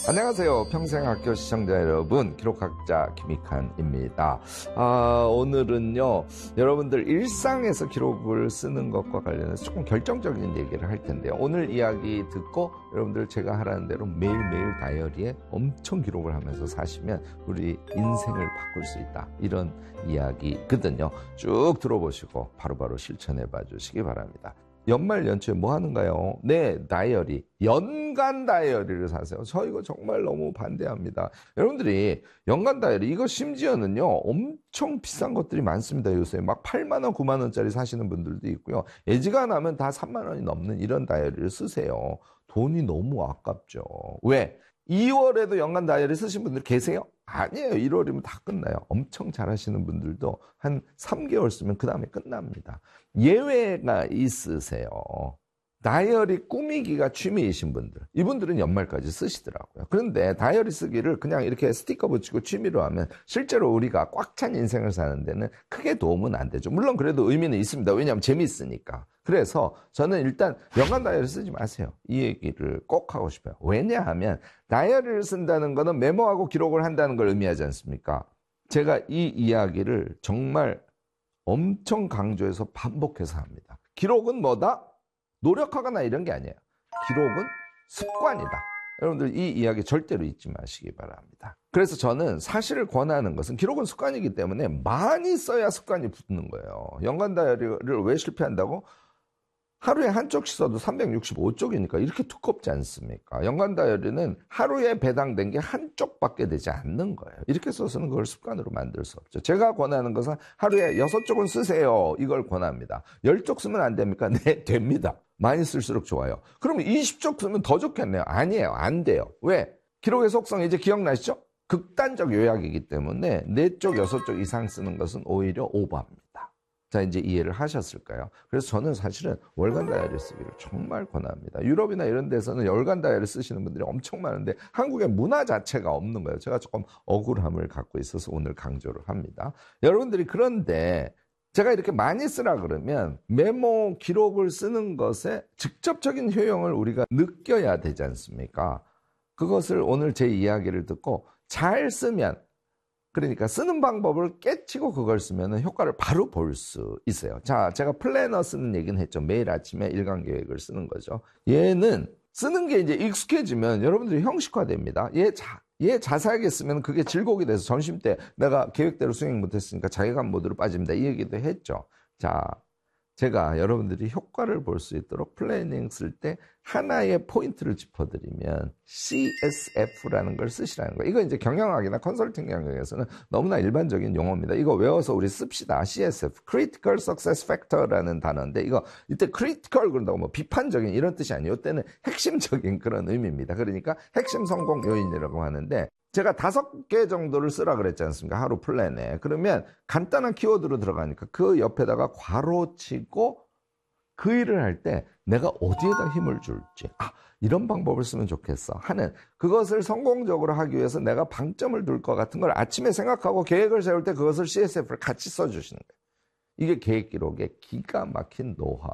안녕하세요. 평생학교 시청자 여러분, 기록학자 김익환입니다. 오늘은요, 여러분들 일상에서 기록을 쓰는 것과 관련해서 조금 결정적인 얘기를 할 텐데요. 오늘 이야기 듣고 여러분들 제가 하라는 대로 매일매일 다이어리에 엄청 기록을 하면서 사시면 우리 인생을 바꿀 수 있다. 이런 이야기거든요. 쭉 들어보시고 바로바로 실천해 봐 주시기 바랍니다. 연말 연초에 뭐 하는가요? 네, 다이어리. 연간 다이어리를 사세요. 저 이거 정말 너무 반대합니다. 여러분들이 연간 다이어리, 이거 심지어는요, 엄청 비싼 것들이 많습니다. 요새 막 8만 원, 9만 원짜리 사시는 분들도 있고요. 예지가나면 다 3만 원이 넘는 이런 다이어리를 쓰세요. 돈이 너무 아깝죠. 왜? 2월에도 연간 다이어리 쓰신 분들 계세요? 아니에요. 1월이면 다 끝나요. 엄청 잘하시는 분들도 한 3개월 쓰면 그 다음에 끝납니다. 예외가 있으세요. 다이어리 꾸미기가 취미이신 분들, 이분들은 연말까지 쓰시더라고요. 그런데 다이어리 쓰기를 그냥 이렇게 스티커 붙이고 취미로 하면 실제로 우리가 꽉 찬 인생을 사는 데는 크게 도움은 안 되죠. 물론 그래도 의미는 있습니다. 왜냐하면 재미있으니까. 그래서 저는 일단 연간 다이어리 쓰지 마세요. 이 얘기를 꼭 하고 싶어요. 왜냐하면 다이어리를 쓴다는 거는 메모하고 기록을 한다는 걸 의미하지 않습니까? 제가 이 이야기를 정말 엄청 강조해서 반복해서 합니다. 기록은 뭐다? 노력하거나 이런 게 아니에요. 기록은 습관이다. 여러분들 이 이야기 절대로 잊지 마시기 바랍니다. 그래서 저는 사실을 권하는 것은 기록은 습관이기 때문에 많이 써야 습관이 붙는 거예요. 연간 다이어리를 왜 실패한다고? 하루에 한 쪽씩 써도 365쪽이니까 이렇게 두껍지 않습니까? 연간 다이어리는 하루에 배당된 게 한 쪽밖에 되지 않는 거예요. 이렇게 써서는 그걸 습관으로 만들 수 없죠. 제가 권하는 것은 하루에 6쪽은 쓰세요. 이걸 권합니다. 10쪽 쓰면 안 됩니까? 네, 됩니다. 많이 쓸수록 좋아요. 그러면 20쪽 쓰면 더 좋겠네요. 아니에요. 안 돼요. 왜? 기록의 속성 이제 기억나시죠? 극단적 요약이기 때문에 4쪽, 6쪽 이상 쓰는 것은 오히려 오버합니다. 자, 이제 이해를 하셨을까요? 그래서 저는 사실은 월간 다이어리 쓰기를 정말 권합니다. 유럽이나 이런 데서는 월간 다이어리 쓰시는 분들이 엄청 많은데 한국의 문화 자체가 없는 거예요. 제가 조금 억울함을 갖고 있어서 오늘 강조를 합니다. 여러분들이 그런데 제가 이렇게 많이 쓰라 그러면 메모 기록을 쓰는 것에 직접적인 효용을 우리가 느껴야 되지 않습니까? 그것을 오늘 제 이야기를 듣고 잘 쓰면, 그러니까 쓰는 방법을 깨치고 그걸 쓰면 효과를 바로 볼 수 있어요. 자, 제가 플래너 쓰는 얘기는 했죠. 매일 아침에 일간 계획을 쓰는 거죠. 얘는 쓰는 게 이제 익숙해지면 여러분들이 형식화됩니다. 얘 자세하게 쓰면 그게 질곡이 돼서 점심 때 내가 계획대로 수행 못했으니까 자괴감 모드로 빠집니다. 이 얘기도 했죠. 자, 제가 여러분들이 효과를 볼 수 있도록 플래닝 쓸 때 하나의 포인트를 짚어드리면 CSF라는 걸 쓰시라는 거예요. 이거 이제 경영학이나 컨설팅 영역에서는 너무나 일반적인 용어입니다. 이거 외워서 우리 씁시다. CSF, Critical Success Factor라는 단어인데 이거 이때 critical 그런다고 뭐 비판적인 이런 뜻이 아니에요. 이때는 핵심적인 그런 의미입니다. 그러니까 핵심 성공 요인이라고 하는데 제가 5개 정도를 쓰라 그랬지 않습니까? 하루 플랜에. 그러면 간단한 키워드로 들어가니까 그 옆에다가 괄호치고 그 일을 할 때 내가 어디에다 힘을 줄지, 이런 방법을 쓰면 좋겠어 하는, 그것을 성공적으로 하기 위해서 내가 방점을 둘 것 같은 걸 아침에 생각하고 계획을 세울 때 그것을 CSF를 같이 써주시는 거예요. 이게 계획 기록의 기가 막힌 노하우.